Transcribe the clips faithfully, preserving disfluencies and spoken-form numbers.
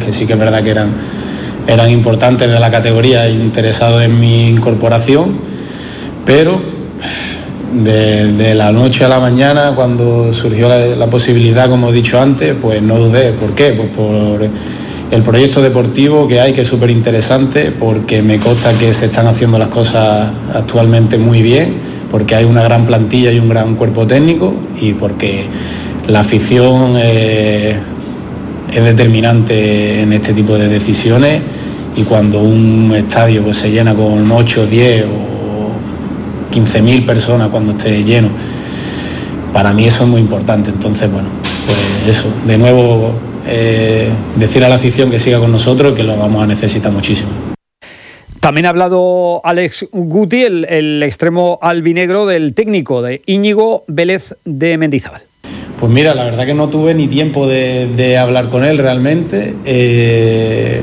que sí que es verdad que eran, eran importantes de la categoría interesados en mi incorporación, pero de, de la noche a la mañana, cuando surgió la, la posibilidad, como he dicho antes, pues no dudé. ¿Por qué? Pues por el proyecto deportivo que hay, que es súper interesante, porque me consta que se están haciendo las cosas actualmente muy bien, porque hay una gran plantilla y un gran cuerpo técnico, y porque la afición eh, es determinante en este tipo de decisiones, y cuando un estadio pues se llena con ocho, diez o quince mil personas cuando esté lleno, para mí eso es muy importante. Entonces, bueno, pues eso, de nuevo eh, decir a la afición que siga con nosotros, que lo vamos a necesitar muchísimo. También ha hablado Alex Guti, el, el extremo albinegro, del técnico de Íñigo Vélez de Mendizábal. Pues mira, la verdad que no tuve ni tiempo de, de hablar con él realmente. Eh,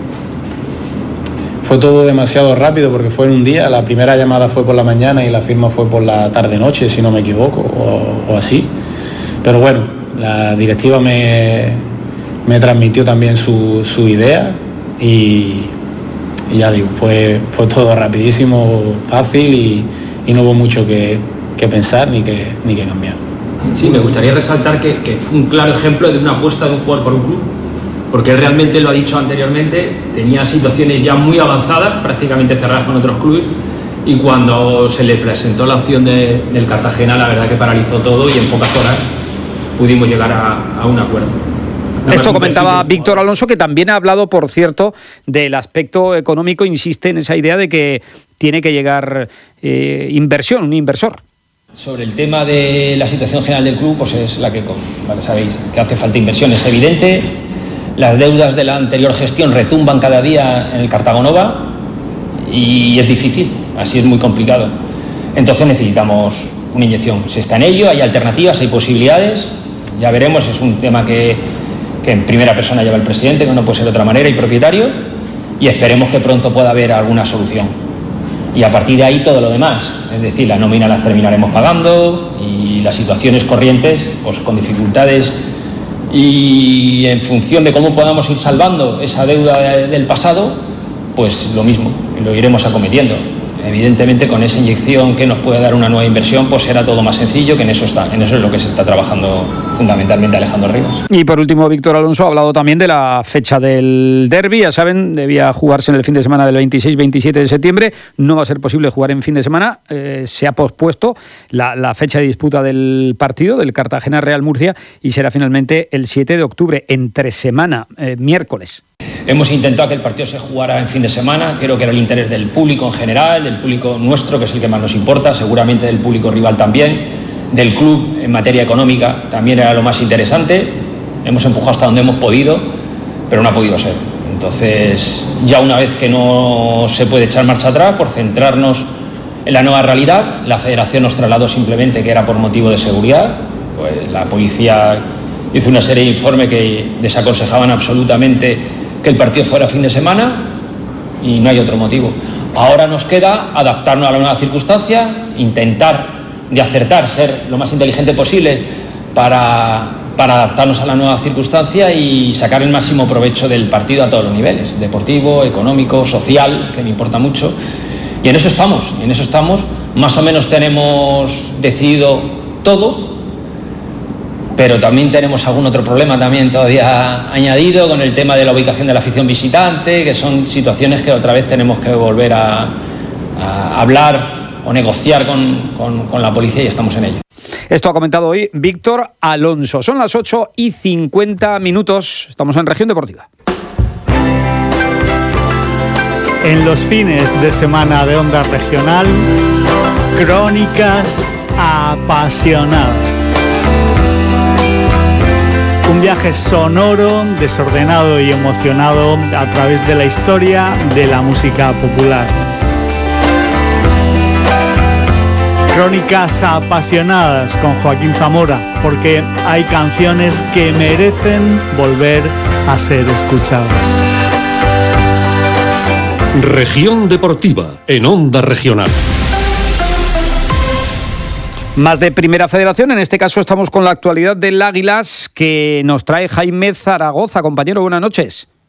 fue todo demasiado rápido porque fue en un día. La primera llamada fue por la mañana y la firma fue por la tarde-noche, si no me equivoco, o, o así. Pero bueno, la directiva me, me transmitió también su, su idea y, y ya digo, fue, fue todo rapidísimo, fácil y, y no hubo mucho que, que pensar ni que, ni que cambiar. Sí, me gustaría resaltar que, que fue un claro ejemplo de una apuesta de un jugador por un club, porque él realmente, lo ha dicho anteriormente, tenía situaciones ya muy avanzadas, prácticamente cerradas con otros clubes, y cuando se le presentó la opción de, del Cartagena, la verdad que paralizó todo y en pocas horas pudimos llegar a, a un acuerdo. No, Esto comentaba Víctor Alonso, que también ha hablado, por cierto, del aspecto económico, insiste en esa idea de que tiene que llegar eh, inversión, un inversor. Sobre el tema de la situación general del club, pues es la que, vale, sabéis, que hace falta inversión, es evidente. Las deudas de la anterior gestión retumban cada día en el Cartagonova y es difícil, así es muy complicado. Entonces necesitamos una inyección. Se está en ello, hay alternativas, hay posibilidades, ya veremos, es un tema que, que en primera persona lleva el presidente, que no puede ser de otra manera, y propietario, y esperemos que pronto pueda haber alguna solución. Y a partir de ahí todo lo demás, es decir, las nóminas las terminaremos pagando y las situaciones corrientes, pues con dificultades, y en función de cómo podamos ir salvando esa deuda del pasado, pues lo mismo, lo iremos acometiendo. Evidentemente, con esa inyección que nos puede dar una nueva inversión, pues será todo más sencillo, que en eso está, en eso es lo que se está trabajando fundamentalmente Alejandro Rivas. Y por último, Víctor Alonso ha hablado también de la fecha del derbi. Ya saben, debía jugarse en el fin de semana del veintiséis veintisiete de septiembre. No va a ser posible jugar en fin de semana. Eh, se ha pospuesto la, la fecha de disputa del partido, del Cartagena Real Murcia, y será finalmente el siete de octubre, entre semana, eh, miércoles. Hemos intentado que el partido se jugara en fin de semana, creo que era el interés del público en general, del público nuestro, que es el que más nos importa, seguramente del público rival también, del club en materia económica también era lo más interesante. Hemos empujado hasta donde hemos podido, pero no ha podido ser. Entonces, ya una vez que no se puede echar marcha atrás, por centrarnos en la nueva realidad, la Federación nos trasladó simplemente que era por motivo de seguridad. Pues la policía hizo una serie de informes que desaconsejaban absolutamente que el partido fuera fin de semana y no hay otro motivo. Ahora nos queda adaptarnos a la nueva circunstancia, intentar de acertar, ser lo más inteligente posible para, para adaptarnos a la nueva circunstancia y sacar el máximo provecho del partido a todos los niveles, deportivo, económico, social, que me importa mucho. Y en eso estamos, en eso estamos. Más o menos tenemos decidido todo, pero también tenemos algún otro problema también todavía añadido con el tema de la ubicación de la afición visitante, que son situaciones que otra vez tenemos que volver a, a hablar o negociar con, con, con la policía, y estamos en ello. Esto ha comentado hoy Víctor Alonso. Son las ocho y cincuenta minutos. Estamos en Región Deportiva. En los fines de semana de Onda Regional, crónicas apasionadas. Un viaje sonoro, desordenado y emocionado a través de la historia de la música popular. Crónicas apasionadas con Joaquín Zamora, porque hay canciones que merecen volver a ser escuchadas. Región Deportiva, en Onda Regional. Más de Primera Federación, en este caso estamos con la actualidad del Águilas, que nos trae Jaime Zaragoza. Compañero, buenas noches.